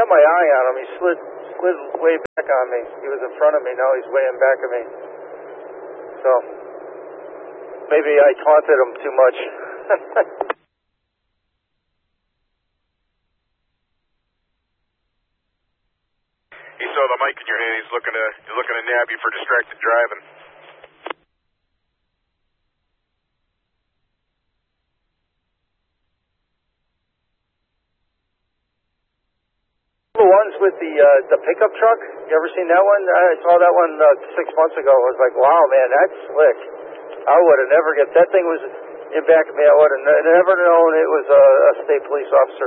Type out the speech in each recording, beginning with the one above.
got my eye on him. He slid way back on me. He was in front of me. Now he's way in back of me. So maybe I taunted him too much. He saw the mic in your hand. He's looking to nab you for distracted driving. The ones with the pickup truck. You ever seen that one? I saw that one 6 months ago. I was like, wow, man, that's slick. I would have never get that thing was in back of me. I would have never known it was a state police officer.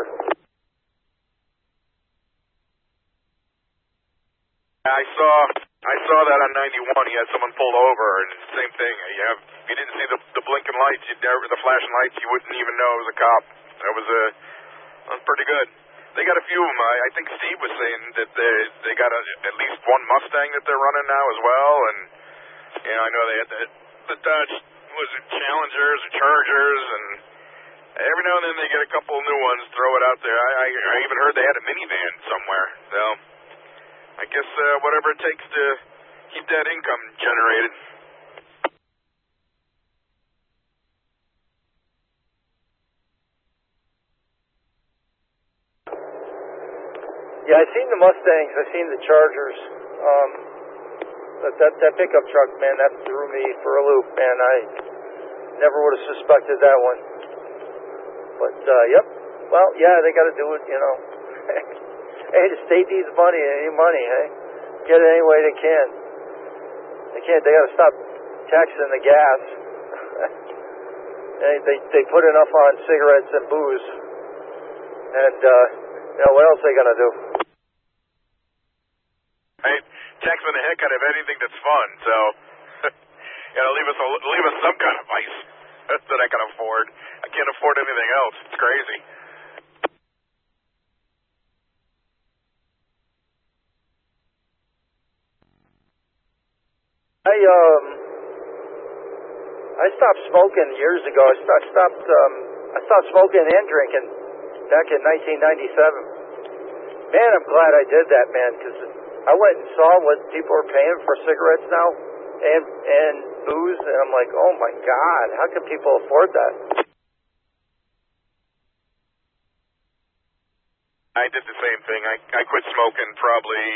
I saw that on 91. He had someone pulled over, and same thing. If you didn't see the blinking lights, the flashing lights, you wouldn't even know it was a cop. That was pretty good. They got a few of them. I think Steve was saying that they got at least one Mustang that they're running now as well, and I know they had the Dodge, was it Challengers or Chargers, and every now and then they get a couple new ones, throw it out there. I even heard they had a minivan somewhere. So I guess whatever it takes to keep that income generated. Yeah, I've seen the Mustangs. I've seen the Chargers. That pickup truck, man, that threw me for a loop, man. I never would have suspected that one. But, yep. Well, yeah, they got to do it, Hey, the state needs money. They need money, hey? Get it any way they can. They got to stop taxing the gas. they put enough on cigarettes and booze. And, what else are they going to do? Hey, taxing the heck out of anything that's fun, so leave us some kind of vice that I can afford. I can't afford anything else. It's crazy. I stopped smoking years ago. I stopped smoking and drinking back in 1997. Man, I'm glad I did that, man, because I went and saw what people are paying for cigarettes now and booze, and I'm like, oh my God, how can people afford that? I did the same thing. I quit smoking probably,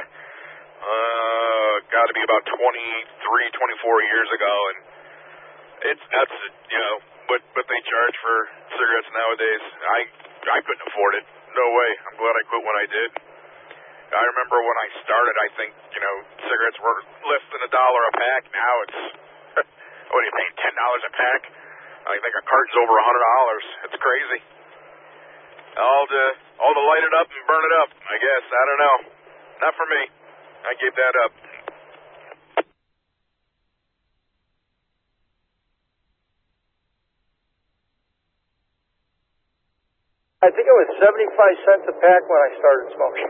got to be about 23, 24 years ago, and that's what they charge for cigarettes nowadays. I couldn't afford it. No way. I'm glad I quit when I did. I remember when I started, I think, cigarettes were less than $1 a pack. Now it's, what are you paying, $10 a pack? I think a carton's over $100. It's crazy. All to light it up and burn it up, I guess. I don't know. Not for me. I gave that up. I think it was 75 cents a pack when I started smoking.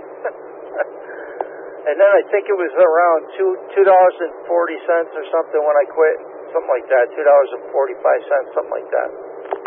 And then I think it was around $2.40 or something when I quit. Something like that, $2.45, something like that.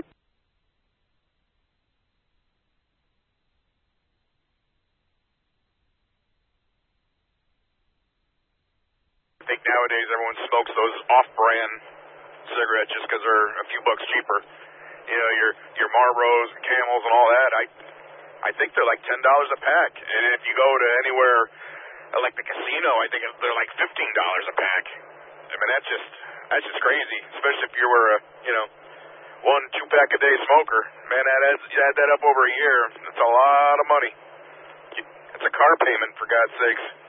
I think nowadays everyone smokes those off-brand cigarettes just because they're a few bucks cheaper. Your Marlboros and Camels and all that. I think they're like $10 a pack. And if you go to anywhere like the casino, I think they're like $15 a pack. I mean, that's just crazy. Especially if you were a 1-2 pack a day smoker. Man, you add that up over a year. That's a lot of money. It's a car payment, for God's sakes.